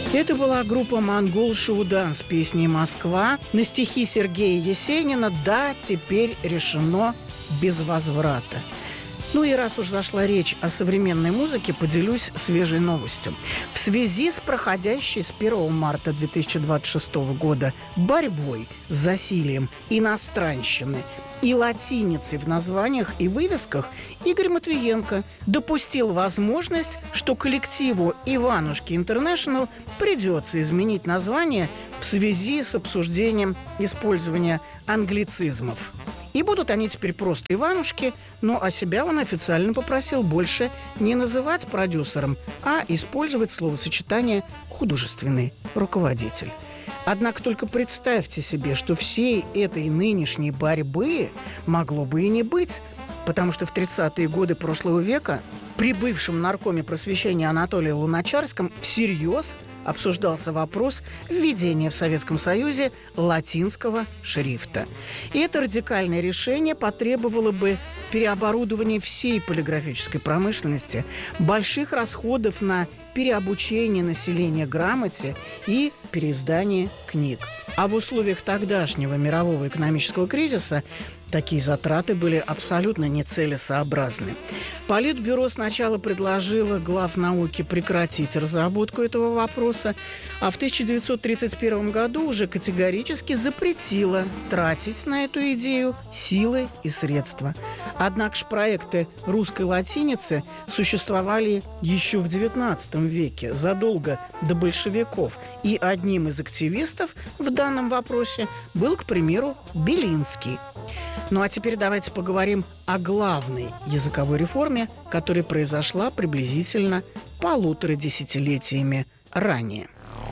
Это была группа «Монгол Шуудан» с песней «Москва» на стихи Сергея Есенина «Да, теперь решено без возврата». Ну и раз уж зашла речь о современной музыке, поделюсь свежей новостью. В связи с проходящей с 1 марта 2026 года борьбой с засилием иностранщины и латиницы в названиях и вывесках, Игорь Матвиенко допустил возможность, что коллективу «Иванушки Интернешнл» придется изменить название в связи с обсуждением использования англицизмов. И будут они теперь просто «Иванушки», но а себя он официально попросил больше не называть продюсером, а использовать словосочетание «художественный руководитель». Однако только представьте себе, что всей этой нынешней борьбы могло бы и не быть, потому что в 30-е годы прошлого века при бывшем наркоме просвещения Анатолии Луначарском всерьез обсуждался вопрос введения в Советском Союзе латинского шрифта. И это радикальное решение потребовало бы переоборудования всей полиграфической промышленности, больших расходов на переобучение населения грамоте и переиздание книг. А в условиях тогдашнего мирового экономического кризиса такие затраты были абсолютно нецелесообразны. Политбюро сначала предложило главнауке прекратить разработку этого вопроса, а в 1931 году уже категорически запретило тратить на эту идею силы и средства. Однако же проекты русской латиницы существовали еще в XIX веке, задолго до большевиков, и одним из активистов в данном вопросе был, к примеру, Белинский. Ну а теперь давайте поговорим о главной языковой реформе, которая произошла приблизительно 1,5 десятилетиями ранее.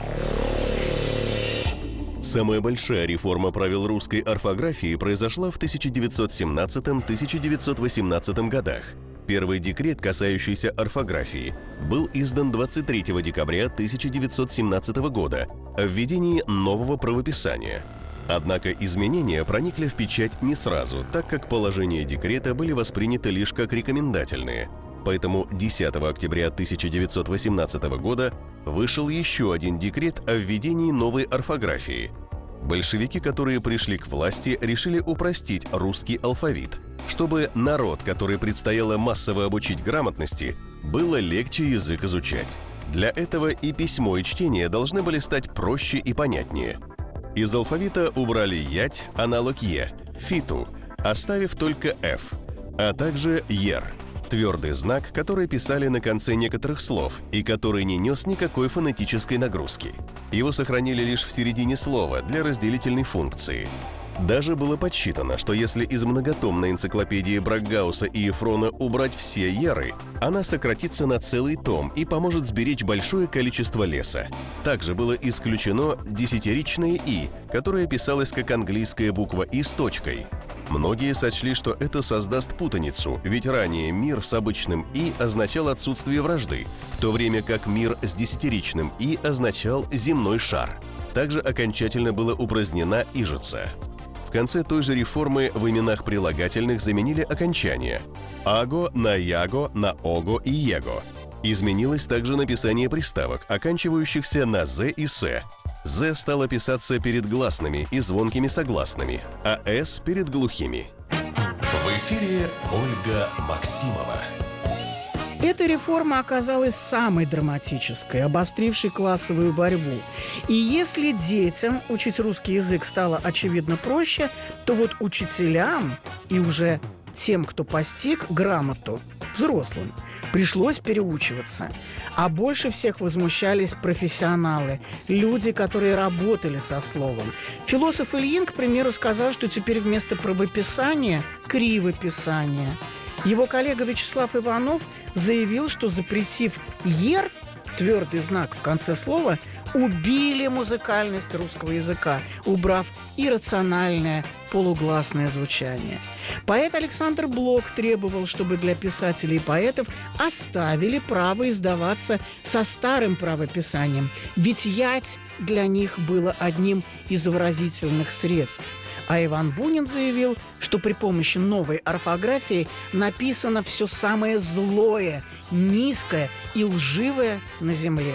Самая большая реформа правил русской орфографии произошла в 1917-1918 годах. Первый декрет, касающийся орфографии, был издан 23 декабря 1917 года о введении нового правописания. Однако изменения проникли в печать не сразу, так как положения декрета были восприняты лишь как рекомендательные. Поэтому 10 октября 1918 года вышел еще один декрет о введении новой орфографии. Большевики, которые пришли к власти, решили упростить русский алфавит, чтобы народ, который предстояло массово обучить грамотности, было легче язык изучать. Для этого и письмо, и чтение должны были стать проще и понятнее. Из алфавита убрали ять, аналог е, фиту, оставив только ф, а также ер, твердый знак, который писали на конце некоторых слов и который не нес никакой фонетической нагрузки. Его сохранили лишь в середине слова для разделительной функции. Даже было подсчитано, что если из многотомной энциклопедии Бракгауса и Ефрона убрать все еры, она сократится на целый том и поможет сберечь большое количество леса. Также было исключено десятиричное «и», которое писалось как английская буква «и» с точкой. Многие сочли, что это создаст путаницу, ведь ранее мир с обычным «и» означал отсутствие вражды, в то время как мир с десятиричным «и» означал земной шар. Также окончательно была упразднена ижица. В конце той же реформы в именах прилагательных заменили окончания «аго» на «яго», на «ого» и «его». Изменилось также написание приставок, оканчивающихся на «з» и «с». «З» стало писаться перед гласными и звонкими согласными, а «с» перед глухими. В эфире Ольга Максимова. Эта реформа оказалась самой драматической, обострившей классовую борьбу. И если детям учить русский язык стало очевидно проще, то вот учителям и уже тем, кто постиг грамоту, взрослым, пришлось переучиваться. А больше всех возмущались профессионалы, люди, которые работали со словом. Философ Ильин, к примеру, сказал, что теперь вместо правописания – кривописание. Его коллега Вячеслав Иванов заявил, что, запретив «ер», твердый знак в конце слова, убили музыкальность русского языка, убрав иррациональное полугласное звучание. Поэт Александр Блок требовал, чтобы для писателей и поэтов оставили право издаваться со старым правописанием, ведь ять для них было одним из выразительных средств. А Иван Бунин заявил, что при помощи новой орфографии написано все самое злое, низкое и лживое на земле.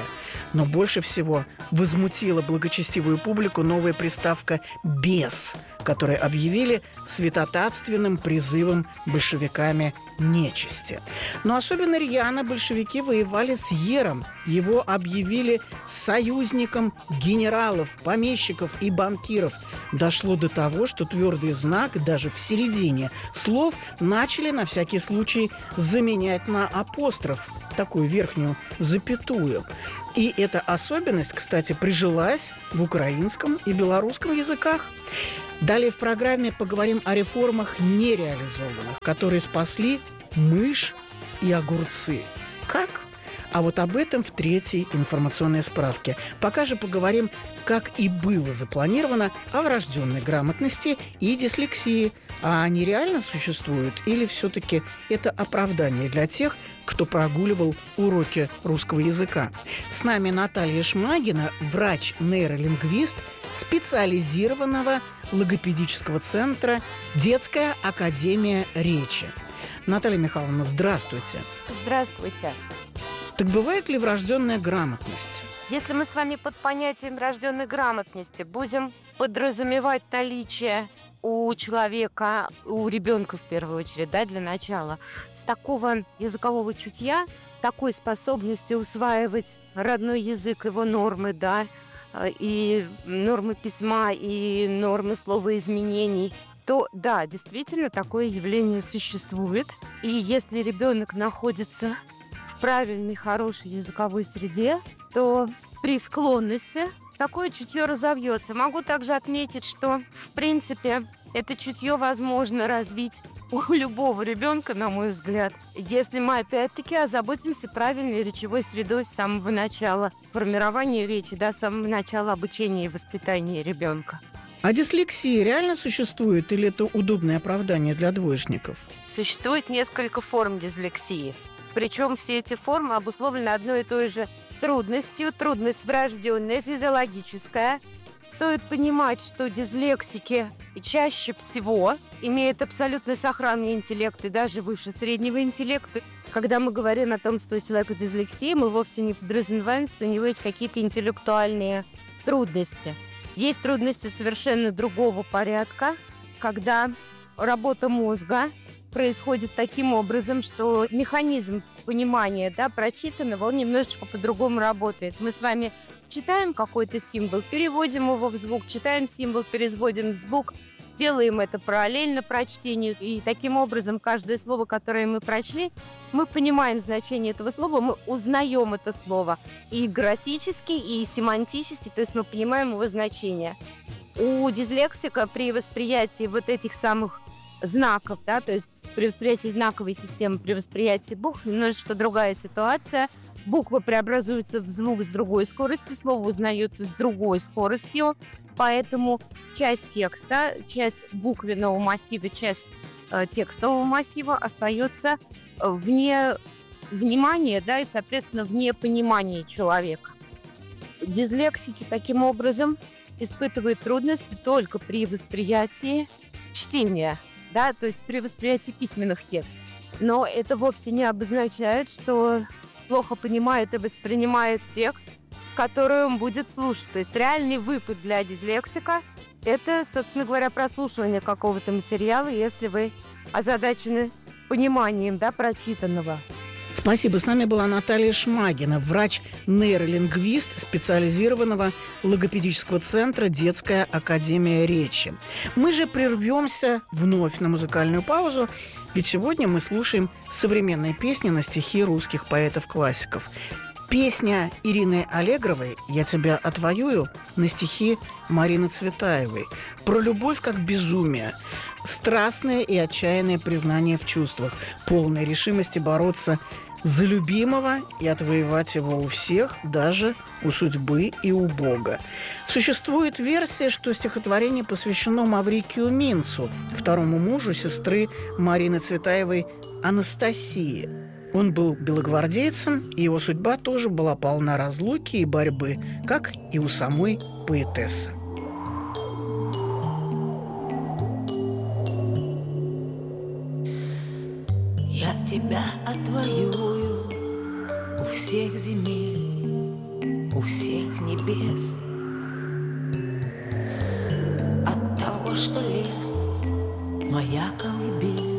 Но больше всего возмутила благочестивую публику новая приставка «бес», которую объявили святотатственным призывом большевиками нечисти. Но особенно рьяно большевики воевали с ером. Его объявили союзником генералов, помещиков и банкиров. Дошло до того, что твердый знак даже в середине слов начали на всякий случай заменять на апостроф, такую верхнюю запятую. И эта особенность, кстати, прижилась в украинском и белорусском языках. Далее в программе поговорим о реформах нереализованных, которые спасли мышь и огурцы. Как? А вот об этом в третьей информационной справке. Пока же поговорим, как и было запланировано, о врожденной грамотности и дислексии. А они реально существуют или все-таки это оправдание для тех, кто прогуливал уроки русского языка? С нами Наталья Шмагина, врач-нейролингвист специализированного логопедического центра «Детская академия речи». Наталья Михайловна, здравствуйте. Здравствуйте. Так бывает ли врожденная грамотность? Если мы с вами под понятием врожденной грамотности будем подразумевать наличие у человека, у ребенка в первую очередь, да, для начала, с такого языкового чутья, такой способности усваивать родной язык, его нормы, да, и нормы письма, и нормы словоизменений, то да, действительно, такое явление существует. И если ребенок находится в правильной, хорошей языковой среде, то при склонности такое чутье разовьется. Могу также отметить, что, в принципе, это чутье возможно развить у любого ребенка, на мой взгляд, если мы, опять-таки, озаботимся правильной речевой средой с самого начала формирования речи, да, с самого начала обучения и воспитания ребенка. А дислексия реально существует или это удобное оправдание для двоечников? Существует несколько форм дислексии. Причем все эти формы обусловлены одной и той же трудностью. Трудность врожденная, физиологическая. Стоит понимать, что дислексики чаще всего имеют абсолютно сохранный интеллект и даже выше среднего интеллекта. Когда мы говорим о том, что у человека дислексия, мы вовсе не подразумеваем, что у него есть какие-то интеллектуальные трудности. Есть трудности совершенно другого порядка, когда работа мозга происходит таким образом, что механизм понимания, да, прочитанного, он немножечко по-другому работает. Мы с вами читаем какой-то символ, переводим его в звук, читаем символ, переводим в звук, делаем это параллельно прочтению. И таким образом каждое слово, которое мы прочли, мы понимаем значение этого слова, мы узнаем это слово и грамматически, и семантически, то есть мы понимаем его значение. У дислексика при восприятии вот этих самых знаков, да, то есть при восприятии знаковой системы, при восприятии букв немножечко другая ситуация. Буква преобразуется в звук с другой скоростью, слово узнается с другой скоростью, поэтому часть текста, часть буквенного массива, часть текстового массива остается вне внимания, да, и, соответственно, вне понимания человека. Дислексики таким образом испытывают трудности только при восприятии чтения, да, то есть при восприятии письменных текстов. Но это вовсе не обозначает, что плохо понимает и воспринимает текст, который он будет слушать. То есть реальный выпад для дислексика – это, собственно говоря, прослушивание какого-то материала, если вы озадачены пониманием, да, прочитанного. Спасибо. С нами была Наталья Шмагина, врач-нейролингвист специализированного логопедического центра «Детская академия речи». Мы же прервемся вновь на музыкальную паузу, ведь сегодня мы слушаем современные песни на стихи русских поэтов-классиков. Песня Ирины Аллегровой «Я тебя отвоюю» на стихи Марины Цветаевой. Про любовь как безумие. Страстное и отчаянное признание в чувствах. Полной решимости бороться за любимого и отвоевать его у всех, даже у судьбы и у Бога. Существует версия, что стихотворение посвящено Маврикию Минцу, второму мужу сестры Марины Цветаевой Анастасии. Он был белогвардейцем, и его судьба тоже была полна разлуки и борьбы, как и у самой поэтессы. Я тебя отвоюю у всех земель, у у всех небес. От того, что лес — моя колыбель,